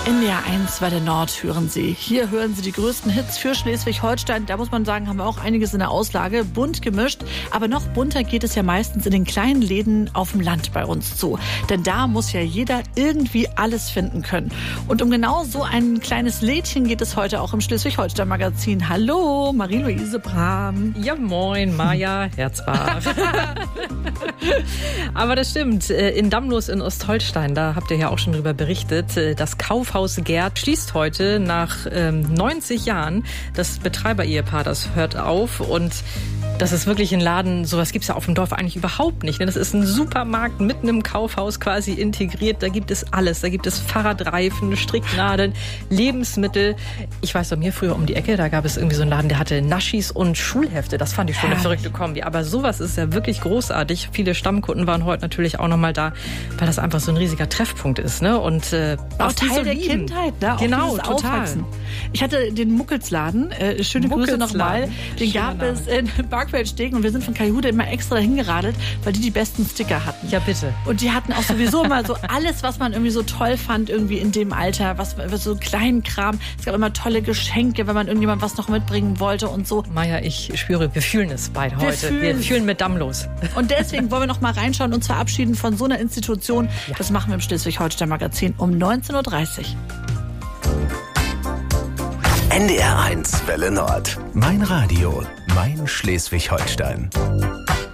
NDR1 Welle Nord hören Sie. Hier hören Sie die größten Hits für Schleswig-Holstein. Da muss man sagen, haben wir auch einiges in der Auslage. Bunt gemischt. Aber noch bunter geht es ja meistens in den kleinen Läden auf dem Land bei uns zu. Denn da muss ja jeder irgendwie alles finden können. Und um genau so ein kleines Lädchen geht es heute auch im Schleswig-Holstein-Magazin. Hallo, Marie-Louise Brahm. Ja, moin, Maja Herzbach. Aber das stimmt. In Damlos in Ostholstein, da habt ihr ja auch schon drüber berichtet, das Kaufhaus Gerd schließt heute nach 90 Jahren. Das Betreiber-Ehepaar, das hört auf und das ist wirklich ein Laden, sowas gibt's ja auf dem Dorf eigentlich überhaupt nicht. Das ist ein Supermarkt mitten im Kaufhaus quasi integriert. Da gibt es alles. Da gibt es Fahrradreifen, Stricknadeln, Lebensmittel. Ich weiß bei mir früher um die Ecke, da gab es irgendwie so einen Laden, der hatte Naschis und Schulhefte. Das fand ich schon eine verrückte Kombi. Aber sowas ist ja wirklich großartig. Viele Stammkunden waren heute natürlich auch nochmal da, weil das einfach so ein riesiger Treffpunkt ist. Ne? Und auch Teil der Kindheit, ne? Genau, total. Aufwachsen. Ich hatte den Muckelsladen, schöne Grüße nochmal. Den gab es in Barkfeldstegen und wir sind von Kaihude immer extra dahin geradelt, weil die besten Sticker hatten. Ja, bitte. Und die hatten auch sowieso immer so alles, was man irgendwie so toll fand, irgendwie in dem Alter, was so kleinen Kram. Es gab immer tolle Geschenke, wenn man irgendjemand was noch mitbringen wollte und so. Maja, ich spüre, wir fühlen es beide heute. Wir fühlen mit Damlos. Und deswegen wollen wir noch mal reinschauen und verabschieden von so einer Institution. Ja. Das machen wir im Schleswig-Holstein-Magazin um 19.30 Uhr. NDR1 Welle Nord. Mein Radio, mein Schleswig-Holstein.